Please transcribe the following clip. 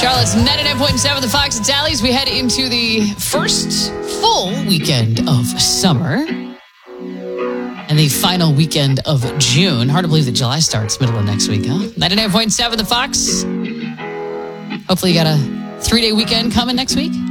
Charlotte's 99.7 The Fox and Tallies. We head into the first full weekend of summer and the final weekend of June. Hard to believe that July starts middle of next week, huh? 99.7 The Fox. Hopefully you got a 3-day weekend coming next week.